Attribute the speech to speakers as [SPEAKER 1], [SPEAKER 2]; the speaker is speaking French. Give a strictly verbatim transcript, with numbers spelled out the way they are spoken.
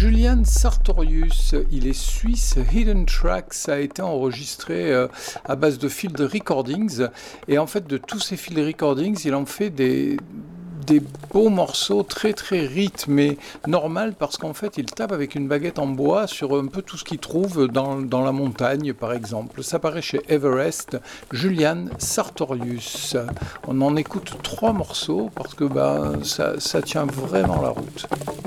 [SPEAKER 1] Julian Sartorius, il est suisse. Hidden Tracks a été enregistré euh, à base de field recordings. Et en fait, de tous ces field recordings, il en fait des, des beaux morceaux très très rythmés, normal parce qu'en fait, il tape avec une baguette en bois sur un peu tout ce qu'il trouve dans, dans la montagne, par exemple. Ça paraît chez Everest. Julian Sartorius. On en écoute trois morceaux parce que bah, ça, ça tient vraiment la route.